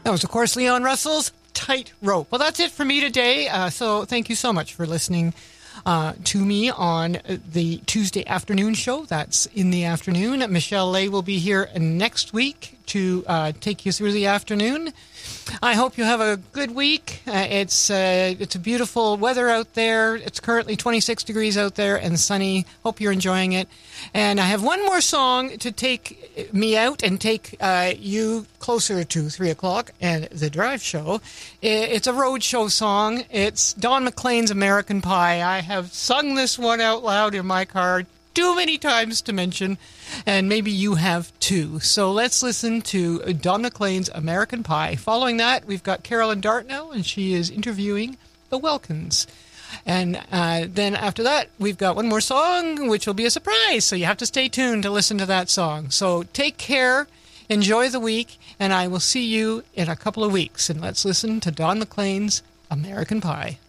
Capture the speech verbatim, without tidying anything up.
That was, of course, Leon Russell's Tightrope. Well, that's it for me today. Uh, so thank you so much for listening uh, to me on the Tuesday afternoon show. That's in the afternoon. Michelle Lay will be here next week to uh, take you through the afternoon. I hope you have a good week. Uh, it's uh, it's a beautiful weather out there. It's currently twenty-six degrees out there and sunny. Hope you're enjoying it. And I have one more song to take me out and take uh, you closer to three o'clock and the drive show. It's a road show song. It's Don McLean's American Pie. I have sung this one out loud in my car too many times to mention, and maybe you have too. So let's listen to Don McLean's American Pie. Following that, we've got Carolyn Dartnell, and she is interviewing the Welkins. And uh, then after that, we've got one more song, which will be a surprise. So you have to stay tuned to listen to that song. So take care, enjoy the week, and I will see you in a couple of weeks. And let's listen to Don McLean's American Pie.